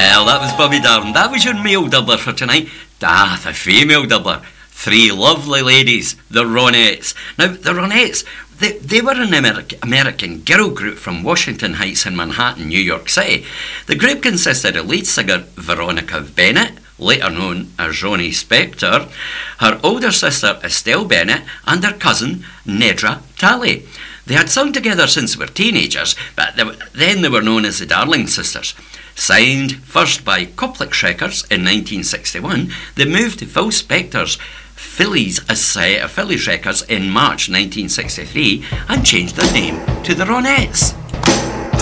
Well, that was Bobby Darn. That was your male doubler for tonight. The female doubler. 3 lovely ladies, the Ronettes. Now, the Ronettes, they were an American girl group from Washington Heights in Manhattan, New York City. The group consisted of lead singer Veronica Bennett, later known as Joni Spector, her older sister Estelle Bennett, and her cousin Nedra Talley. They had sung together since they were teenagers, but then they were known as the Darling Sisters. Signed first by Koplicks Records in 1961, they moved to Phil Spector's Phillies Records in March 1963 and changed their name to the Ronettes.